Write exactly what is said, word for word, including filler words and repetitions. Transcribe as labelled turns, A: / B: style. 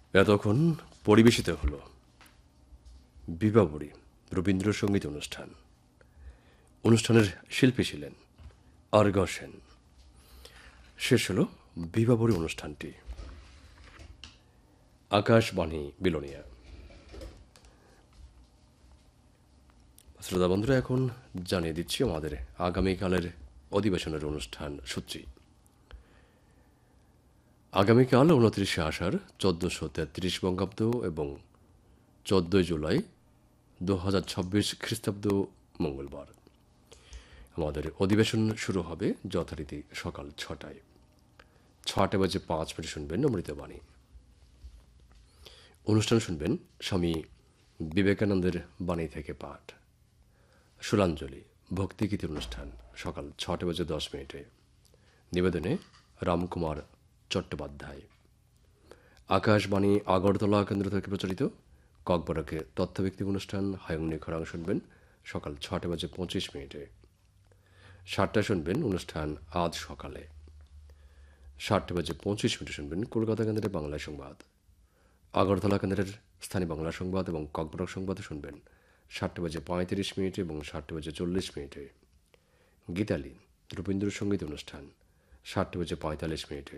A: এতক্ষণ পরিবেশিত হল বিবাবরী রবীন্দ্রসঙ্গীত অনুষ্ঠান। অনুষ্ঠানের শিল্পী ছিলেন অর্ঘ সেন। শেষ হল বিবাবরী অনুষ্ঠানটি। আকাশবাণী বিলোনিয়া। শ্রোতা বন্ধুরা, এখন জানিয়ে দিচ্ছি আমাদের আগামীকালের অধিবেশনের অনুষ্ঠান সূচি। আগামীকাল উনত্রিশে আষাঢ় চোদ্দশো তেত্রিশ বঙ্গাব্দ এবং চোদ্দই জুলাই দু হাজার ছাব্বিশ খ্রিস্টাব্দ মঙ্গলবার আমাদের অধিবেশন শুরু হবে যথারীতি সকাল ছটায়। ছটা বাজে পাঁচ মিনিট শুনবেন অমৃতবাণী। অনুষ্ঠান শুনবেন স্বামী বিবেকানন্দের বাণী থেকে পাঠ। সুরাঞ্জলি ভক্তিগীতি অনুষ্ঠান সকাল ছটা বাজে দশ মিনিটে। নিবেদনে রামকুমার চট্টোপাধ্যায়। আকাশবাণী আগরতলা কেন্দ্র থেকে প্রচারিত ককবরকে তথ্যভিত্তিক অনুষ্ঠান হায়ংনি খরাং শুনবেন সকাল ছটা বাজে পঁচিশ মিনিটে। সাতটা শুনবেন অনুষ্ঠান আজ সকালে। সাতটা বাজে পঁচিশ মিনিটে শুনবেন কলকাতা কেন্দ্রের বাংলা সংবাদ। আগরতলা কেন্দ্রের স্থানীয় বাংলা সংবাদ এবং ককবরক সংবাদ শুনবেন সাতটা বাজে পঁয়ত্রিশ মিনিটে এবং সাতটা বাজে চল্লিশ মিনিটে। গীতালি রবীন্দ্রসঙ্গীত অনুষ্ঠান সাতটা বাজে পঁয়তাল্লিশ মিনিটে।